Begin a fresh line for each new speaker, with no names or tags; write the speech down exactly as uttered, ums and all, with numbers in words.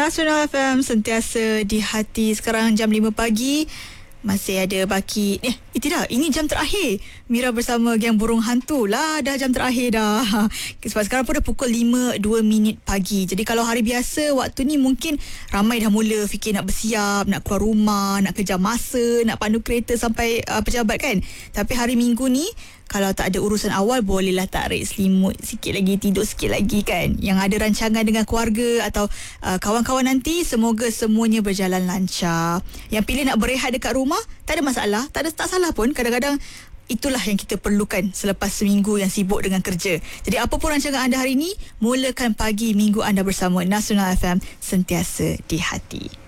Nasional F M sentiasa di hati. Sekarang jam lima pagi. Masih ada baki. Eh, eh tidak, ini jam terakhir Mira bersama Geng Burung Hantu lah. Dah jam terakhir dah. Sebab sekarang pun dah pukul lima dua minit pagi. Jadi kalau hari biasa waktu ni mungkin ramai dah mula fikir nak bersiap, nak keluar rumah, nak kejar masa, nak pandu kereta sampai uh, pejabat kan. Tapi hari Minggu ni kalau tak ada urusan awal, bolehlah tarik selimut sikit lagi, tidur sikit lagi kan. Yang ada rancangan dengan keluarga atau uh, kawan-kawan nanti, semoga semuanya berjalan lancar. Yang pilih nak berehat dekat rumah, tak ada masalah, tak ada tak salah pun. Kadang-kadang itulah yang kita perlukan selepas seminggu yang sibuk dengan kerja. Jadi apa pun rancangan anda hari ini, mulakan pagi minggu anda bersama Nasional F M, sentiasa di hati.